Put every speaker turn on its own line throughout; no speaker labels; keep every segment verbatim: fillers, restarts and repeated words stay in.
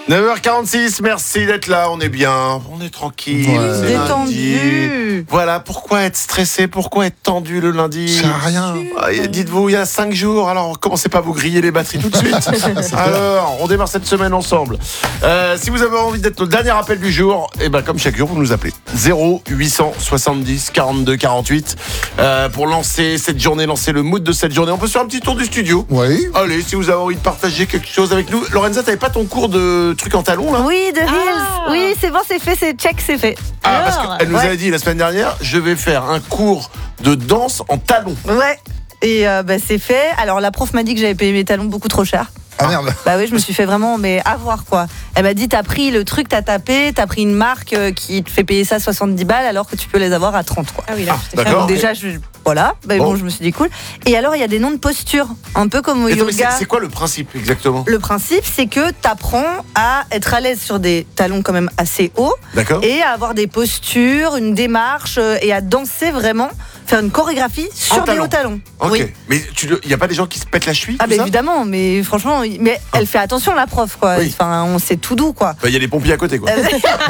neuf heures quarante-six, merci d'être là, on est bien, on est tranquille,
Ouais.
c'est lundi.
Détendu.
Voilà, pourquoi être stressé, pourquoi être tendu le lundi?
Ça sert à rien.
Ah, et dites-vous, il y a cinq jours, alors commencez pas à vous griller les batteries tout de suite. Alors, on démarre cette semaine ensemble. Euh, si vous avez envie d'être notre dernier appel du jour, et ben comme chaque jour, vous nous appelez zéro huit cent soixante-dix quarante-deux quarante-huit euh, pour lancer cette journée, lancer le mood de cette journée. On peut se faire un petit tour du studio.
Oui.
Allez, si vous avez envie de partager quelque chose avec nous. Lorenza, t'avais pas ton cours de trucs en talons là?
Oui, de Hills.
Ah.
Oui, c'est bon, c'est fait, c'est check, c'est fait.
Ah, parce
Alors,
qu'elle nous
ouais.
avait dit la semaine dernière, je vais faire un cours de danse en talons.
Ouais. Et euh, bah, c'est fait. Alors la prof m'a dit que j'avais payé mes talons beaucoup trop cher.
Ah merde.
Bah oui, je me suis fait vraiment mais avoir quoi. Elle m'a dit t'as pris le truc, t'as tapé, t'as pris une marque euh, qui te fait payer ça soixante-dix balles alors que tu peux les avoir à trente quoi.
Ah oui, là,
Ah,
je t'ai fait
d'accord.
Donc déjà je voilà, bah, bon.
Bon.
je me suis dit cool. Et alors il y a des noms de postures, un peu comme au
Et attends, mais c'est,
yoga.
c'est quoi le principe exactement?
Le principe c'est que t'apprends à être à l'aise sur des talons quand même assez hauts
D'accord.
et à avoir des postures, une démarche euh, et à danser vraiment, faire une chorégraphie sur des
talons.
hauts talons.
Ok.
Oui.
Mais il n'y a pas des gens qui se pètent la cheville?
Ah
tout
bah
ça
évidemment, mais franchement, mais elle fait attention la prof quoi.
Oui.
Enfin, on sait tout doux quoi.
Bah, il y a les pompiers à côté quoi.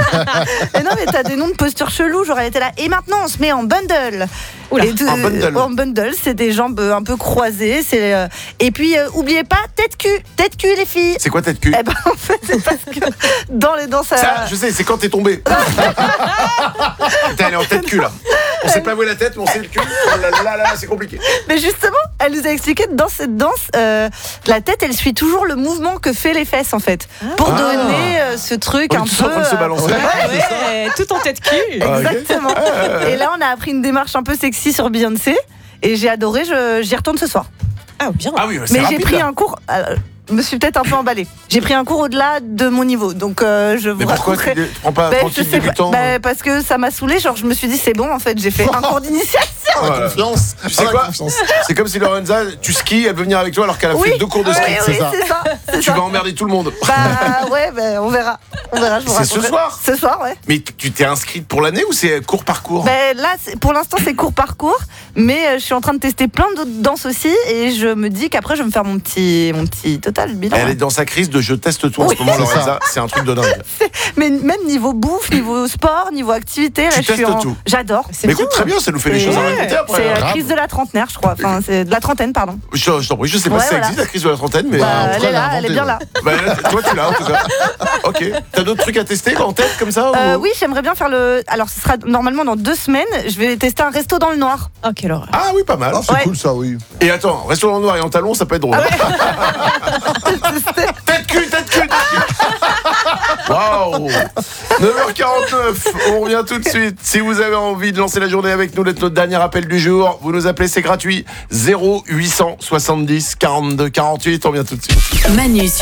Et non mais t'as des noms de postures chelous, genre elle était là. Et maintenant on se met en bundle.
Oula,
Et tout-
en bundle.
En bundle, c'est des jambes un peu croisées. C'est euh, et puis euh, oubliez pas tête cul, tête cul les filles.
C'est quoi tête cul?
Eh ben en fait c'est parce que dans les danses.
Ça,
à-
je sais, c'est quand t'es tombé. Putain, elle est en tête cul là. On sait pas où est la tête, mais on sait le cul. Oh là là là là, c'est compliqué.
Mais justement, elle nous a expliqué que dans cette danse, euh, la tête, elle suit toujours le mouvement que fait les fesses en fait, pour
Ah.
donner euh, ce truc
On est
un
tous
peu.
en train de se
euh,
balancer.
Ouais, tout en tête cul.
Ah, ok.
Exactement. Et là, on a appris une démarche un peu sexy sur Beyoncé. Et j'ai adoré, je- j'y retourne ce soir.
Ah, bien.
Ah oui, c'est
Mais j'ai
rapide,
pris
là.
un cours. euh, je me suis peut-être un peu emballée. J'ai pris un cours au-delà de mon niveau. Donc euh, je vous
Mais pourquoi tu,
raconterai.
tu prends pas
Ben,
tranquille
je sais pas.
débutant?
Ben, parce que ça m'a saoulée. Genre, je me suis dit, c'est bon, en fait, j'ai fait un cours d'initiation.
Ah, la
Voilà.
confiance.
Tu sais
Ah, la
quoi
confiance.
C'est comme si Lorenza, tu skis, elle veut venir avec toi alors qu'elle a
Oui.
fait deux cours de ski.
Oui,
c'est
oui,
ça.
c'est ça. c'est
Tu
ça.
vas emmerder tout le monde.
Bah ouais, ben, on verra. On verra. Je vous
C'est ce
raconterai.
soir
Ce soir, ouais.
Mais t- tu t'es inscrite pour l'année ou c'est cours par cours?
Ben là, c'est- pour l'instant, c'est cours par cours, mais euh, je suis en train de tester plein d'autres danses aussi, et je me dis qu'après, je vais me faire mon petit, mon petit total bilan.
Elle est dans sa crise de je teste tout en
Oui.
ce moment,
C'est ça.
Lorenza. C'est un truc de dingue.
Mais même niveau bouffe, niveau sport, niveau activité, là,
Tu
je suis
testes
en...
tout.
J'adore.
C'est
Mais
bien.
écoute, très bien, ça nous fait les
Et
choses à
ouais,
répéter
C'est
après.
la
hein.
Grave.
crise de la trentenaire, je crois. Enfin, c'est de la trentaine, pardon.
Je, je t'en prie, je sais pas
Ouais,
si ça
voilà.
existe la crise de la trentaine, mais.
Bah,
en tout
elle
cas,
est là,
elle a
elle est
inventé,
bien
ouais.
là.
Bah, là, toi, tu l'as en tout cas. Ok. T'as d'autres trucs à tester en tête comme ça
Euh,
ou...
oui, j'aimerais bien faire le. Alors, ce sera normalement dans deux semaines. Je vais tester un resto dans le noir.
Oh, quelle horreur.
Ah oui, pas mal.
Ah, c'est
Ouais.
cool ça, oui.
Et attends, restaurant noir et en talons, ça peut être drôle. Tête cul, tête cul, tête cul. Waouh. neuf heures quarante-neuf, on revient tout de suite. Si vous avez envie de lancer la journée avec nous, d'être notre dernier appel du jour, vous nous appelez, c'est gratuit. zéro huit cent soixante-dix quarante-deux quarante-huit, on revient tout de suite.
Manu